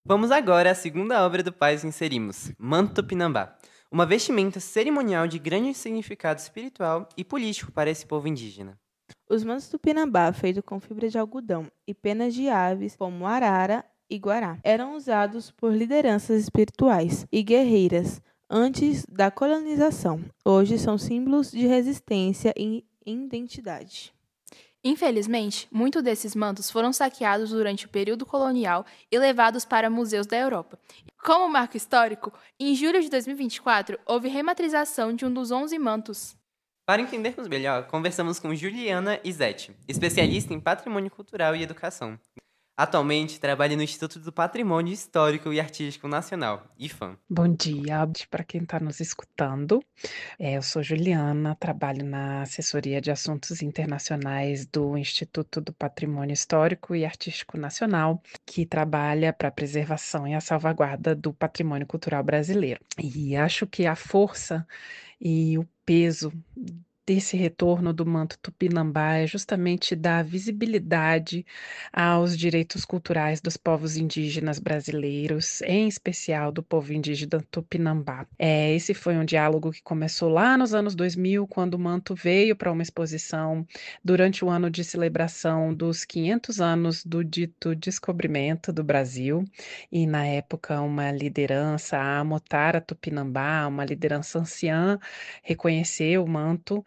Vamos agora à segunda obra do Paz inserimos, Manto Tupinambá, uma vestimenta cerimonial de grande significado espiritual e político para esse povo indígena. Os mantos tupinambá, feitos com fibra de algodão e penas de aves como arara e guará, eram usados por lideranças espirituais e guerreiras antes da colonização. Hoje são símbolos de resistência e identidade. Infelizmente, muitos desses mantos foram saqueados durante o período colonial e levados para museus da Europa. Como marco histórico, em julho de 2024, houve rematrização de um dos 11 mantos. Para entendermos melhor, conversamos com Juliana Izete, especialista em patrimônio cultural e educação. Atualmente trabalha no Instituto do Patrimônio Histórico e Artístico Nacional, IFAM. Bom dia para quem está nos escutando. Eu sou Juliana, trabalho na assessoria de assuntos internacionais do Instituto do Patrimônio Histórico e Artístico Nacional, que trabalha para a preservação e a salvaguarda do patrimônio cultural brasileiro. E acho que a força e o peso desse retorno do manto tupinambá é justamente dar visibilidade aos direitos culturais dos povos indígenas brasileiros, em especial do povo indígena tupinambá. Esse foi um diálogo que começou lá nos anos 2000, quando o manto veio para uma exposição durante o ano de celebração dos 500 anos do dito descobrimento do Brasil, e na época uma liderança, a Amotara Tupinambá, uma liderança anciã, reconheceu o manto.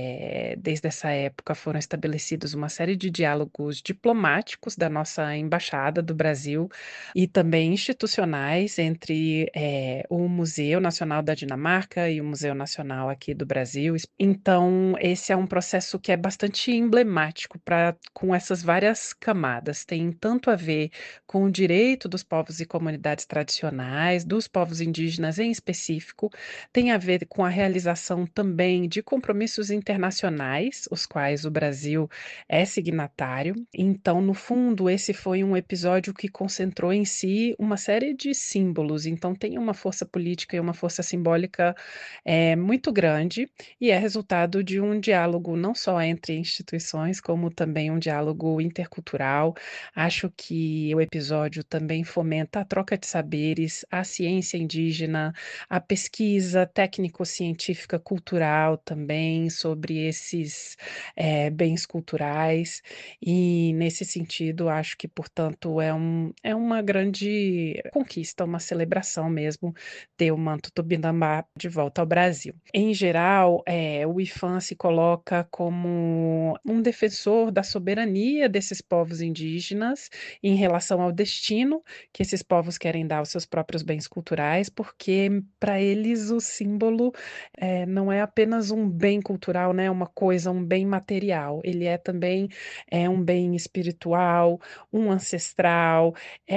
Desde essa época foram estabelecidos uma série de diálogos diplomáticos da nossa embaixada do Brasil e também institucionais entre o Museu Nacional da Dinamarca e o Museu Nacional aqui do Brasil. Então, esse é um processo que é bastante emblemático com essas várias camadas. Tem tanto a ver com o direito dos povos e comunidades tradicionais, dos povos indígenas em específico, tem a ver com a realização também de compromissos internacionais, os quais o Brasil é signatário. Então, no fundo, esse foi um episódio que concentrou em si uma série de símbolos. Então, tem uma força política e uma força simbólica muito grande, e é resultado de um diálogo não só entre instituições, como também um diálogo intercultural. Acho que o episódio também fomenta a troca de saberes, a ciência indígena, a pesquisa técnico-científica cultural também sobre esses bens culturais, e nesse sentido acho que, portanto, é uma grande conquista, uma celebração mesmo, ter o manto tupinambá de volta ao Brasil. Em geral, o IFAM se coloca como um defensor da soberania desses povos indígenas em relação ao destino que esses povos querem dar aos seus próprios bens culturais, porque para eles o símbolo não é apenas um bem cultural, né, uma coisa, um bem material, ele é também um bem espiritual, um ancestral,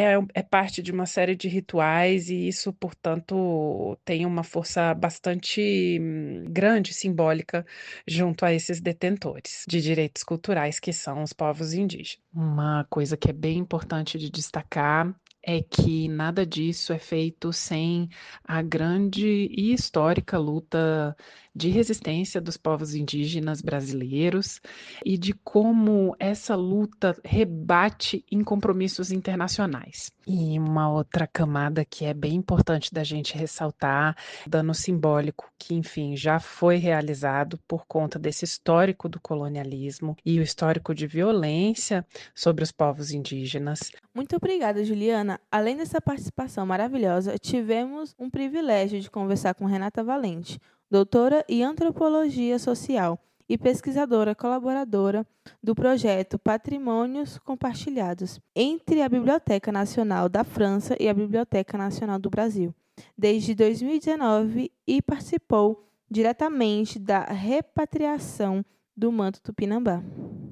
é parte de uma série de rituais, e isso, portanto, tem uma força bastante grande, simbólica, junto a esses detentores de direitos culturais, que são os povos indígenas. Uma coisa que é bem importante de destacar é que nada disso é feito sem a grande e histórica luta de resistência dos povos indígenas brasileiros, e de como essa luta rebate em compromissos internacionais. E uma outra camada que é bem importante da gente ressaltar, dano simbólico que, enfim, já foi realizado por conta desse histórico do colonialismo e o histórico de violência sobre os povos indígenas. Muito obrigada, Juliana. Além dessa participação maravilhosa, tivemos um privilégio de conversar com Renata Valente, doutora em antropologia social e pesquisadora colaboradora do projeto Patrimônios Compartilhados, entre a Biblioteca Nacional da França e a Biblioteca Nacional do Brasil, desde 2019, e participou diretamente da repatriação do manto tupinambá.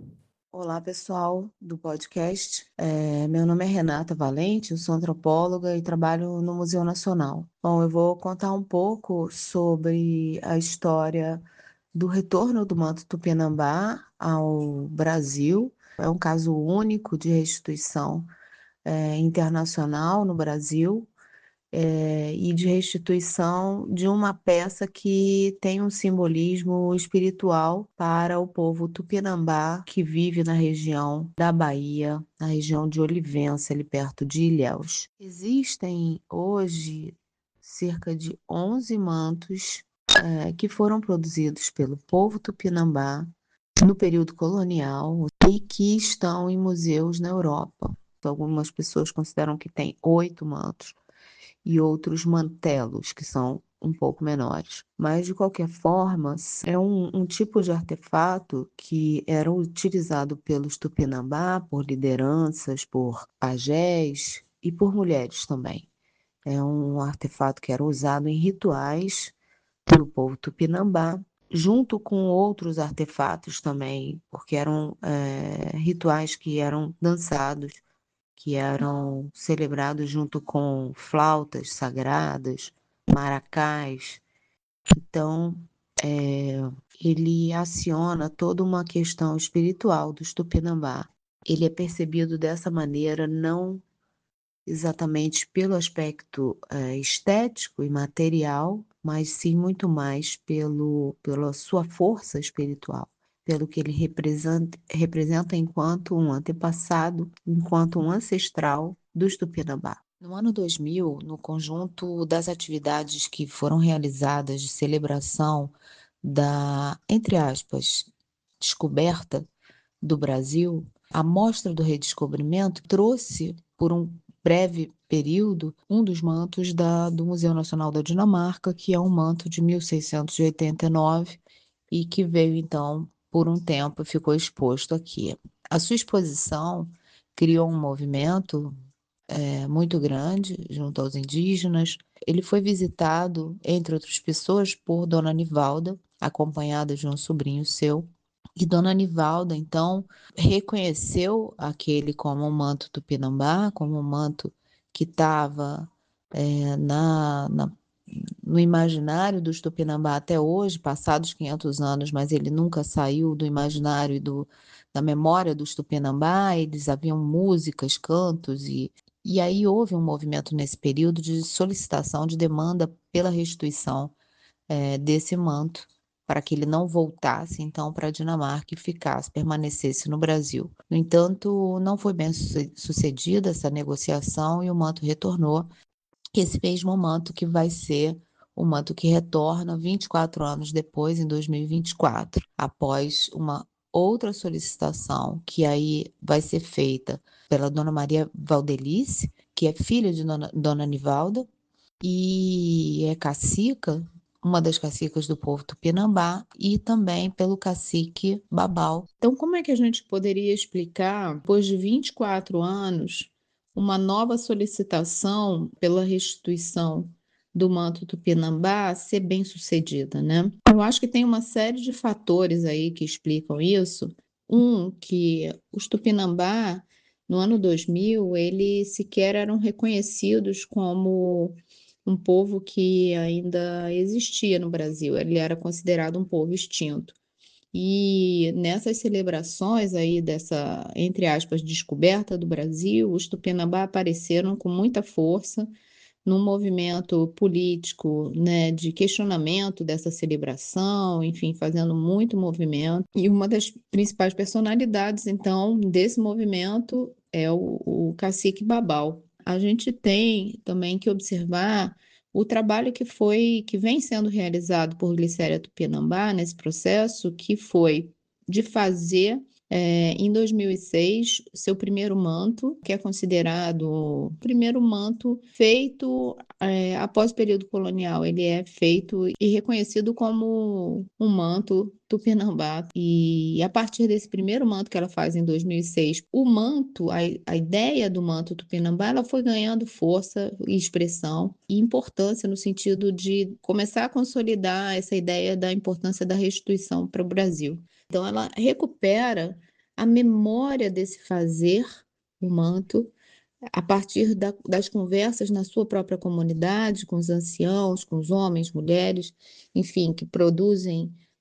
Olá, pessoal do podcast. Meu nome é Renata Valente, eu sou antropóloga e trabalho no Museu Nacional. Bom, eu vou contar um pouco sobre a história do retorno do manto tupinambá ao Brasil. É um caso único de restituição internacional no Brasil. e de restituição de uma peça que tem um simbolismo espiritual para o povo tupinambá que vive na região da Bahia, na região de Olivença, ali perto de Ilhéus. Existem hoje cerca de 11 mantos que foram produzidos pelo povo tupinambá no período colonial e que estão em museus na Europa. Algumas pessoas consideram que tem 8 mantos e outros mantelos, que são um pouco menores. Mas, de qualquer forma, é um tipo de artefato que era utilizado pelos tupinambá, por lideranças, por pajés e por mulheres também. É um artefato que era usado em rituais pelo povo tupinambá, junto com outros artefatos também, porque eram rituais que eram dançados, que eram celebrados junto com flautas sagradas, maracás. Então, ele aciona toda uma questão espiritual dos Tupinambá. Ele é percebido dessa maneira, não exatamente pelo aspecto estético e material, mas sim muito mais pela sua força espiritual, pelo que ele representa enquanto um antepassado, enquanto um ancestral dos Tupinambá. No ano 2000, no conjunto das atividades que foram realizadas de celebração da, entre aspas, descoberta do Brasil, a Mostra do Redescobrimento trouxe, por um breve período, um dos mantos do Museu Nacional da Dinamarca, que é um manto de 1689 e que veio, então, por um tempo, ficou exposto aqui. A sua exposição criou um movimento muito grande junto aos indígenas. Ele foi visitado, entre outras pessoas, por Dona Nivalda, acompanhada de um sobrinho seu. E Dona Nivalda, então, reconheceu aquele como um manto tupinambá, como um manto que estava no imaginário dos Tupinambá até hoje, passados 500 anos, mas ele nunca saiu do imaginário e da memória dos Tupinambá. Eles haviam músicas, cantos, e aí houve um movimento nesse período de solicitação, de demanda pela restituição desse manto, para que ele não voltasse então para a Dinamarca e ficasse, permanecesse no Brasil. No entanto, não foi bem sucedida essa negociação e o manto retornou, esse mesmo manto que vai ser o manto que retorna 24 anos depois, em 2024, após uma outra solicitação que aí vai ser feita pela Dona Maria Valdelice, que é filha de Dona Nivalda, e é cacica, uma das cacicas do povo tupinambá, e também pelo cacique Babau. Então, como é que a gente poderia explicar, depois de 24 anos, uma nova solicitação pela restituição do manto tupinambá ser bem sucedida, né? Eu acho que tem uma série de fatores aí que explicam isso. Que os tupinambá, no ano 2000, eles sequer eram reconhecidos como um povo que ainda existia no Brasil, ele era considerado um povo extinto. E nessas celebrações aí dessa, entre aspas, descoberta do Brasil, os Tupinambá apareceram com muita força num movimento político, né, de questionamento dessa celebração, enfim, fazendo muito movimento. E uma das principais personalidades, então, desse movimento é o cacique Babau. A gente tem também que observar o trabalho que vem sendo realizado por Glicéria Tupinambá nesse processo, que foi de fazer em 2006, seu primeiro manto, que é considerado o primeiro manto feito após o período colonial. Ele é feito e reconhecido como um manto tupinambá. E a partir desse primeiro manto que ela faz em 2006, o manto, a ideia do manto tupinambá, ela foi ganhando força e expressão e importância no sentido de começar a consolidar essa ideia da importância da restituição para o Brasil. Então, ela recupera a memória desse fazer, o manto, a partir das conversas na sua própria comunidade, com os anciãos, com os homens, mulheres, enfim, que produzem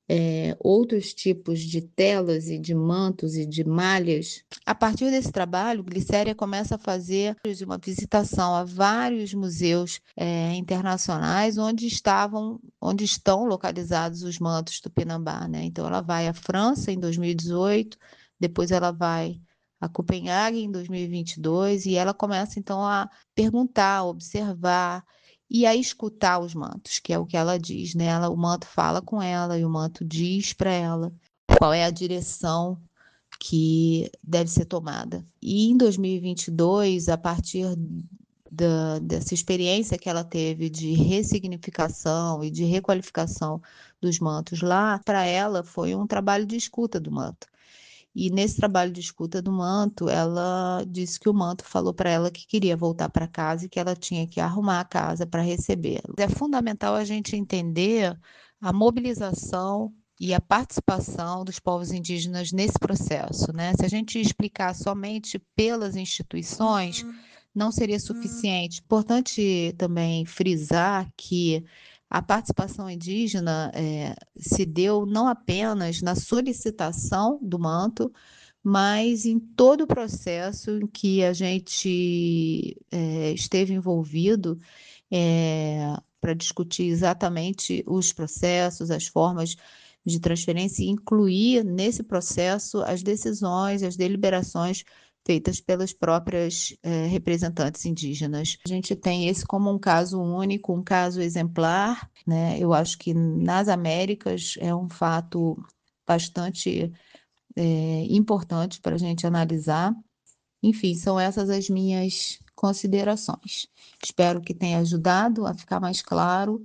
outros tipos de telas e de mantos e de malhas. A partir desse trabalho, Glicéria começa a fazer uma visitação a vários museus internacionais onde estão localizados os mantos Tupinambá, né? Então, ela vai à França em 2018, depois ela vai a Copenhague em 2022 e ela começa, então, a perguntar, a observar e a escutar os mantos, que é o que ela diz, né? O manto fala com ela e o manto diz para ela qual é a direção que deve ser tomada. E em 2022, a partir dessa experiência que ela teve de ressignificação e de requalificação dos mantos lá, para ela foi um trabalho de escuta do manto. E nesse trabalho de escuta do manto, ela disse que o manto falou para ela que queria voltar para casa e que ela tinha que arrumar a casa para recebê-lo. É fundamental a gente entender a mobilização e a participação dos povos indígenas nesse processo, né? Se a gente explicar somente pelas instituições, não seria suficiente. Importante também frisar que a participação indígena se deu não apenas na solicitação do manto, mas em todo o processo em que a gente esteve envolvido para discutir exatamente os processos, as formas de transferência e incluir nesse processo as decisões, as deliberações feitas pelas próprias representantes indígenas. A gente tem esse como um caso único, um caso exemplar, né? Eu acho que nas Américas é um fato bastante importante para a gente analisar. Enfim, são essas as minhas considerações. Espero que tenha ajudado a ficar mais claro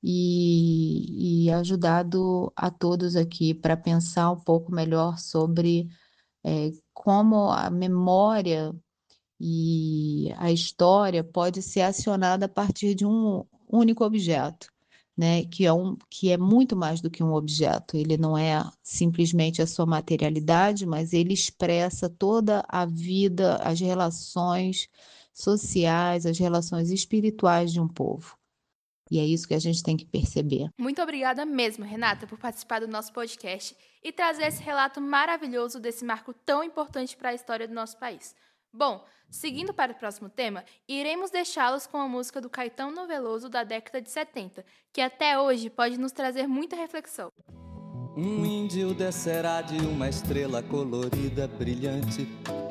e ajudado a todos aqui para pensar um pouco melhor sobre como a memória e a história pode ser acionada a partir de um único objeto, né? Que é muito mais do que um objeto. Ele não é simplesmente a sua materialidade, mas ele expressa toda a vida, as relações sociais, as relações espirituais de um povo. E é isso que a gente tem que perceber. Muito obrigada mesmo, Renata, por participar do nosso podcast e trazer esse relato maravilhoso desse marco tão importante para a história do nosso país. Bom, seguindo para o próximo tema, iremos deixá-los com a música do Caetano Veloso da década de 70, que até hoje pode nos trazer muita reflexão. Um índio descerá de uma estrela colorida, brilhante,